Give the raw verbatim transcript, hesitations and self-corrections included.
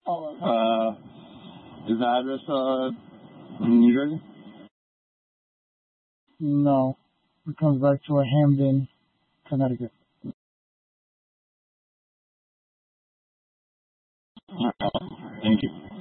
Uh, is the address uh in New Jersey? No. It comes back to a Hamden, Connecticut. Thank you.